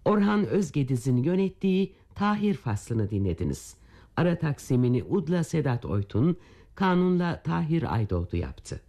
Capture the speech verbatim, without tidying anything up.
Orhan Özgediz'in yönettiği Tahir faslını dinlediniz. Ara taksimini Udla Sedat Oytun, Kanun'la Tahir Aydoğdu yaptı.